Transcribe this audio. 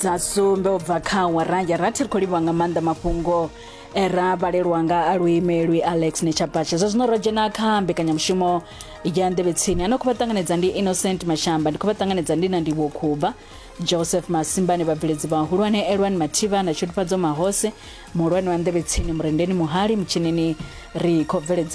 zasumbe obva kha waranja rathi rikholiwa nga maanḓa mafhungo era balelwa nga aluimelwi Alex Nechapacha zwino rojena kha mbekanyamushumo ya Nḓevhetsini ano khou vha ṱanganedza ndi Innocent Mashamba ndi khou vha ṱanganedza ndi na Ndivho Khumba Joseph Masimbani vhabveledzi vhahulwane Elwan Mathiva na Tshutfadzo Mahose muhulwane wa Nḓevhetsini Murendeni Muhali mchinini ri khou bveledza